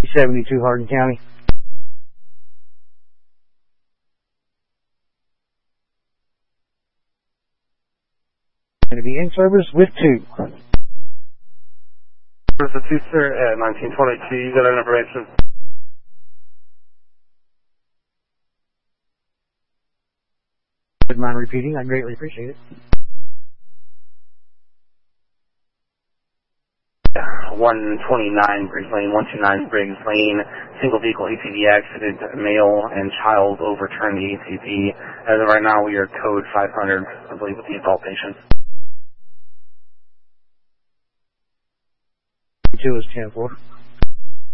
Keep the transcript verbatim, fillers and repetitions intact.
seventy-two Hardin County. Going to be in service with two. There's a two, sir, at nineteen twenty-two. You got that information? Would mind repeating? I greatly appreciate it. one twenty-nine Briggs Lane, one two nine Briggs Lane, single vehicle A T V accident, male and child overturned the A T V. As of right now, we are code five hundred, I believe, with the adult patient. two is ten four.